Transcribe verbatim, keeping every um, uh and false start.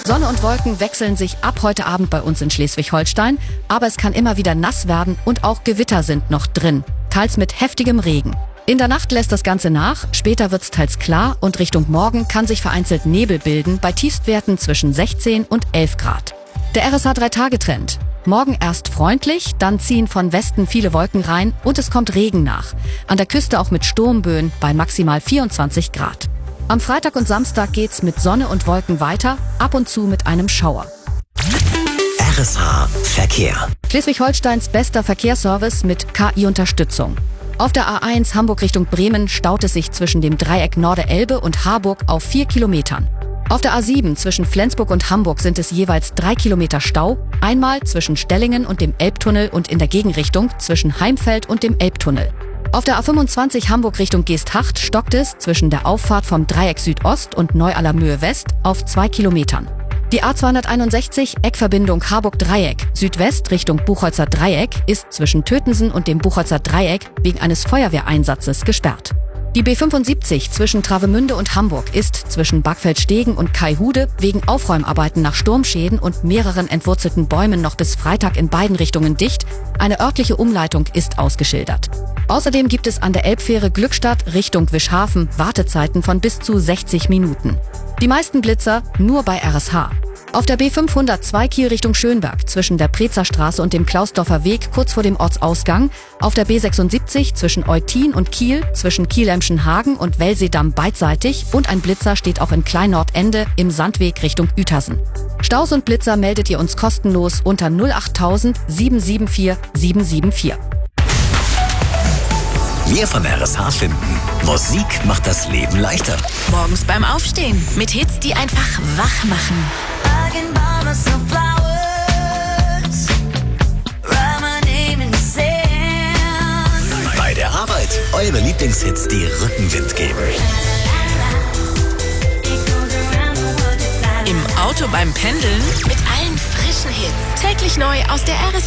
Sonne und Wolken wechseln sich ab heute Abend bei uns in Schleswig-Holstein, aber es kann immer wieder nass werden und auch Gewitter sind noch drin, teils mit heftigem Regen. In der Nacht lässt das Ganze nach, später wird's teils klar und Richtung Morgen kann sich vereinzelt Nebel bilden bei Tiefstwerten zwischen sechzehn und elf Grad. Der R S H drei Tage Trend. Morgen erst freundlich, dann ziehen von Westen viele Wolken rein und es kommt Regen nach. An der Küste auch mit Sturmböen bei maximal vierundzwanzig Grad. Am Freitag und Samstag geht's mit Sonne und Wolken weiter, ab und zu mit einem Schauer. R S H Verkehr. Schleswig-Holsteins bester Verkehrsservice mit K I-Unterstützung. Auf der A eins Hamburg Richtung Bremen staut es sich zwischen dem Dreieck Norde-Elbe und Harburg auf vier Kilometern. Auf der A sieben zwischen Flensburg und Hamburg sind es jeweils drei Kilometer Stau, einmal zwischen Stellingen und dem Elbtunnel und in der Gegenrichtung zwischen Heimfeld und dem Elbtunnel. Auf der A fünfundzwanzig Hamburg Richtung Geesthacht stockt es zwischen der Auffahrt vom Dreieck Südost und Neu-Allermöhe West auf zwei Kilometern. Die A zweihunderteinundsechzig Eckverbindung Harburg-Dreieck Südwest Richtung Buchholzer Dreieck ist zwischen Tötensen und dem Buchholzer Dreieck wegen eines Feuerwehreinsatzes gesperrt. Die B fünfundsiebzig zwischen Travemünde und Hamburg ist zwischen Backfeldstegen und Kaihude wegen Aufräumarbeiten nach Sturmschäden und mehreren entwurzelten Bäumen noch bis Freitag in beiden Richtungen dicht. Eine örtliche Umleitung ist ausgeschildert. Außerdem gibt es an der Elbfähre Glückstadt Richtung Wischhafen Wartezeiten von bis zu sechzig Minuten. Die meisten Blitzer nur bei R S H. Auf der B fünfhundertzwei Kiel Richtung Schönberg zwischen der Prezer Straße und dem Klausdorfer Weg kurz vor dem Ortsausgang, auf der B sechsundsiebzig zwischen Eutin und Kiel, zwischen Kiel-Emschenhagen und Wellseedamm beidseitig und ein Blitzer steht auch in Klein-Nordende im Sandweg Richtung Uetersen. Staus und Blitzer meldet ihr uns kostenlos unter null achttausend sieben sieben vier sieben sieben vier. Wir von R S H finden, Musik macht das Leben leichter. Morgens beim Aufstehen mit Hits, die einfach wach machen. Bei der Arbeit eure Lieblingshits, die Rückenwind geben. Im Auto beim Pendeln mit allen frischen Hits. Täglich neu aus der R S H